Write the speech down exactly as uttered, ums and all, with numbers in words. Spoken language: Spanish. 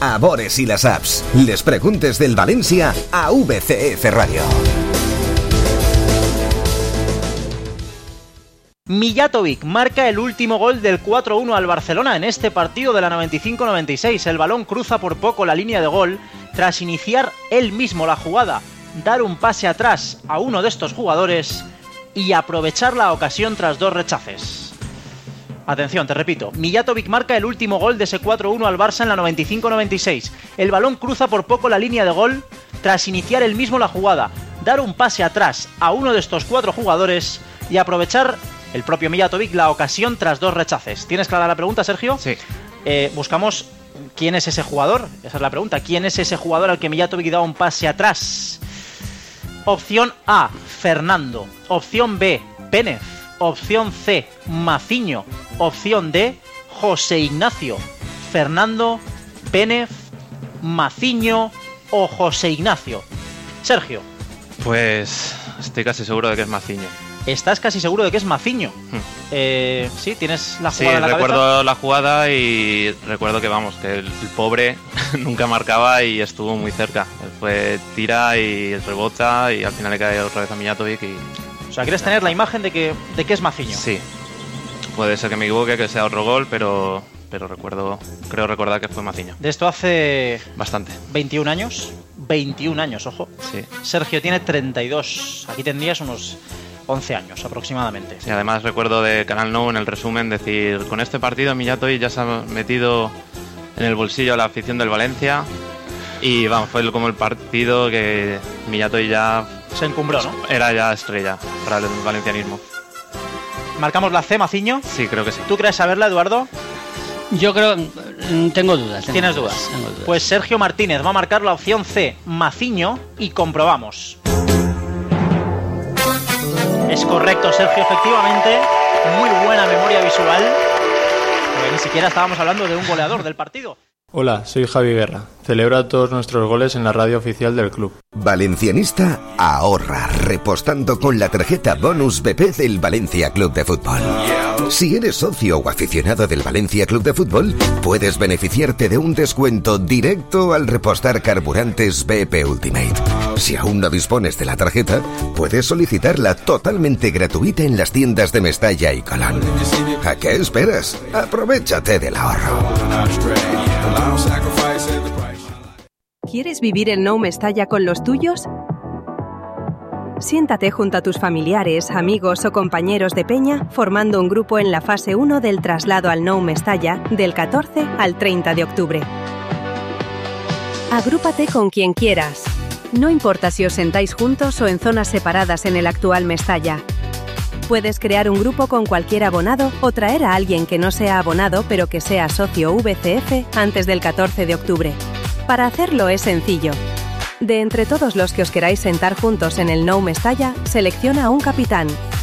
a Bores y las apps. Les preguntes del Valencia a V C F Radio. Mijatovic marca el último gol del cuatro uno al Barcelona en este partido de la noventa y cinco noventa y seis. El balón cruza por poco la línea de gol tras iniciar él mismo la jugada, dar un pase atrás a uno de estos jugadores y aprovechar la ocasión tras dos rechaces. Atención, te repito, Mijatovic marca el último gol de ese cuatro uno al Barça en la noventa y cinco noventa y seis. El balón cruza por poco la línea de gol tras iniciar él mismo la jugada, dar un pase atrás a uno de estos cuatro jugadores y aprovechar el propio Mijatovic la ocasión tras dos rechaces. ¿Tienes clara la pregunta, Sergio? Sí. Eh, buscamos quién es ese jugador. Esa es la pregunta. ¿Quién es ese jugador al que Mijatovic da un pase atrás? Opción A, Fernando. Opción B, Pénez. Opción C, Maciño. Opción D, José Ignacio. Fernando, Pénez, Maciño o José Ignacio. Sergio. Pues estoy casi seguro de que es Maciño. ¿Estás casi seguro de que es Maciño? Hmm. Eh, ¿Sí? ¿Tienes la jugada Sí, en la recuerdo cabeza? la jugada y recuerdo que, vamos, que el, el pobre nunca marcaba y estuvo muy cerca. Fue tira y rebota y al final le cae otra vez a Mijatovic y... O sea, ¿quieres tener la imagen de que, de que es Maciño? Sí. Puede ser que me equivoque, que sea otro gol, pero, pero recuerdo, creo recordar que fue Maciño. De esto hace... Bastante. veintiún años. veintiún años, ojo. Sí. Sergio tiene treinta y dos. Aquí tendrías unos once años aproximadamente. Y además recuerdo de Canal Nou en el resumen decir: con este partido Mijatovic ya se ha metido en el bolsillo a la afición del Valencia. Y vamos, fue como el partido que Mijatovic ya... Se encumbró, ¿no? Era ya estrella para el valencianismo. ¿Marcamos la C, Maciño? Sí, creo que sí. ¿Tú crees saberla, Eduardo? Yo creo... Tengo dudas. Tengo ¿Tienes dudas? Tengo dudas. Pues Sergio Martínez va a marcar la opción C, Maciño, y comprobamos. Es correcto, Sergio, efectivamente. Muy buena memoria visual. Porque ni siquiera estábamos hablando de un goleador del partido. Hola, soy Javi Guerra. Celebra todos nuestros goles en la radio oficial del club. Valencianista ahorra repostando con la tarjeta Bonus B P del Valencia Club de Fútbol. Si eres socio o aficionado del Valencia Club de Fútbol, puedes beneficiarte de un descuento directo al repostar carburantes B P Ultimate. Si aún no dispones de la tarjeta, puedes solicitarla totalmente gratuita en las tiendas de Mestalla y Colón. ¿A qué esperas? Aprovéchate del ahorro. ¿Quieres vivir el Nou Mestalla con los tuyos? Siéntate junto a tus familiares, amigos o compañeros de peña formando un grupo en la fase uno del traslado al Nou Mestalla del catorce al treinta de octubre. Agrúpate con quien quieras. No importa si os sentáis juntos o en zonas separadas en el actual Mestalla. Puedes crear un grupo con cualquier abonado o traer a alguien que no sea abonado pero que sea socio V C F antes del catorce de octubre. Para hacerlo es sencillo. De entre todos los que os queráis sentar juntos en el Nou Mestalla, selecciona a un capitán.